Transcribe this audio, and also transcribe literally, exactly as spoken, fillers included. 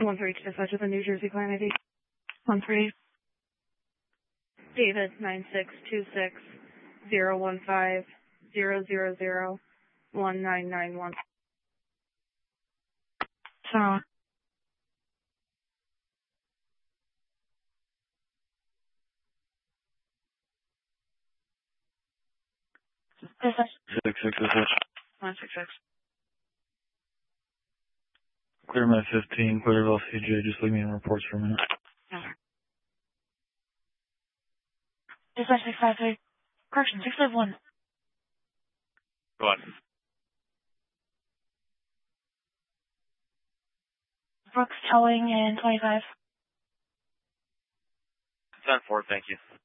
One three to dispatch with a New Jersey client I D. One three. David nine six two six zero one five zero zero zero one nine nine one. So. Dispatch. Six six six. One six six. Clearman fifteen, Clearville C J. Just leave me in reports for a minute. Okay. Dispatch six five three. Correction, six five one. Go on. Brooks towing in twenty-five. ten four, thank you.